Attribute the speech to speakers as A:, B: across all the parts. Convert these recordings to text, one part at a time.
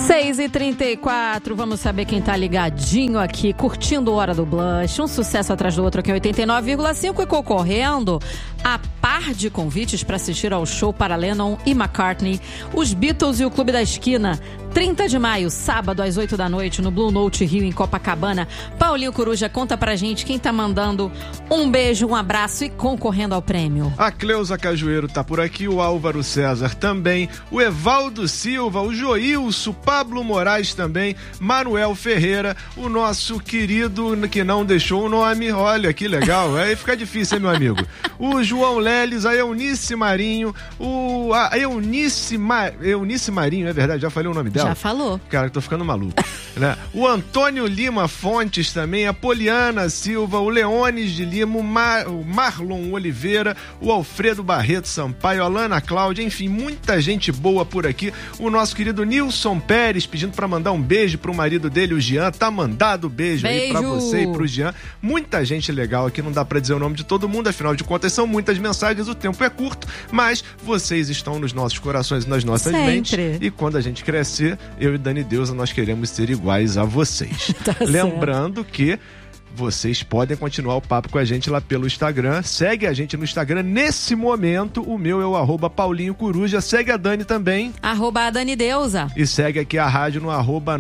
A: 6h34, vamos saber quem tá ligadinho aqui, curtindo o Hora do Blush, um sucesso atrás do outro aqui em 89,5 e concorrendo a par de convites para assistir ao show para Lennon e McCartney, os Beatles e o Clube da Esquina, 30 de maio, sábado às 8 da noite, no Blue Note Rio, em Copacabana. Paulinho Coruja, conta pra gente quem tá mandando um beijo, um abraço e concorrendo ao prêmio.
B: A Cleusa Cajueiro tá por aqui, o Álvaro César também, o Evaldo Silva, o Joilson, Pablo Moraes também, Manuel Ferreira, o nosso querido que não deixou o nome, olha que legal, aí fica difícil, hein, meu amigo? O João Leles, a Eunice Marinho, a Eunice Marinho, é verdade, já falei o nome dela?
A: Já falou.
B: Cara, tô ficando maluco, né? O Antônio Lima Fontes também, a Poliana Silva, o Leones de Lima, o Marlon Oliveira, o Alfredo Barreto Sampaio, a Lana Cláudia, enfim, muita gente boa por aqui. O nosso querido Nilson Pérez pedindo pra mandar um beijo pro marido dele, o Jean. Tá mandado beijo aí pra você e pro Jean. Muita gente legal aqui, não dá pra dizer o nome de todo mundo, afinal de contas são muitas mensagens, o tempo é curto, mas vocês estão nos nossos corações e nas nossas mentes. E quando a gente crescer, eu e Dani Deusa, nós queremos ser iguais a vocês.
A: Tá
B: Lembrando que vocês podem continuar o papo com a gente lá pelo Instagram. Segue a gente no Instagram nesse momento. O meu é o @Paulinho Coruja. Segue a Dani também.
A: @DaniDeusa.
B: E segue aqui a rádio no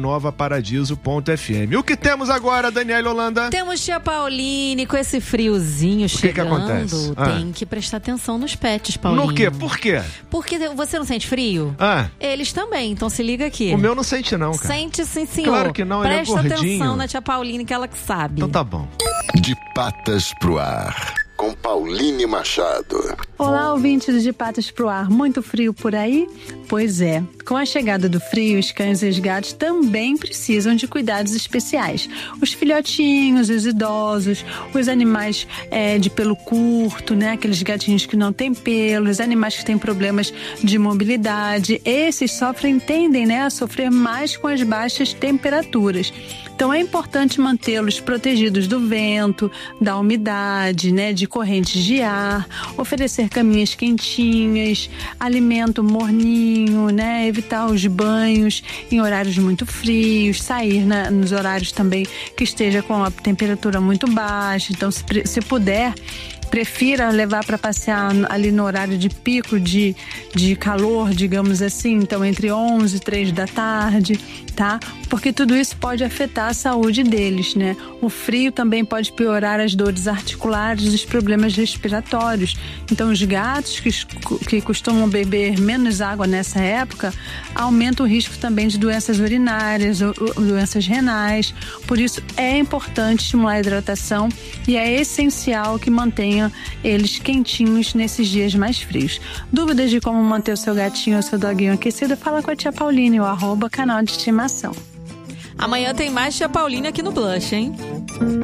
B: @novaparadiso.fm. O que temos agora, Daniela Holanda?
A: Temos tia Pauline com esse friozinho chegando.
B: Que acontece?
A: Tem que prestar atenção nos pets, Paulinho.
B: No quê? Por quê?
A: Porque você não sente frio? Eles também, então se liga aqui.
B: O meu não sente não, cara.
A: Sente sim, senhor.
B: Claro que não, ele é gordinho.
A: Presta atenção na tia Pauline, que ela que sabe.
B: Então tá bom.
C: De Patas pro Ar, com Pauline Machado.
D: Olá, ouvintes de Patas pro Ar. Muito frio por aí? Pois é. Com a chegada do frio, os cães e os gatos também precisam de cuidados especiais. Os filhotinhos, os idosos, os animais de pelo curto, né? Aqueles gatinhos que não têm pelo, os animais que têm problemas de mobilidade. Esses tendem, né, a sofrer mais com as baixas temperaturas. Então é importante mantê-los protegidos do vento, da umidade, né, de correntes de ar, oferecer caminhas quentinhas, alimento morninho, né, evitar os banhos em horários muito frios, sair nos horários também que esteja com a temperatura muito baixa. Então, se puder, prefira levar para passear ali no horário de pico de calor, digamos assim, então entre 11 e 3 da tarde, tá? Porque tudo isso pode afetar a saúde deles, né? O frio também pode piorar as dores articulares e os problemas respiratórios. Então, os gatos que costumam beber menos água nessa época aumentam o risco também de doenças urinárias, doenças renais. Por isso, é importante estimular a hidratação e é essencial que mantenha eles quentinhos nesses dias mais frios. Dúvidas de como manter o seu gatinho ou seu doguinho aquecido? Fala com a tia Pauline, o @canal de estimação.
A: Amanhã tem mais tia Pauline aqui no Blush, hein?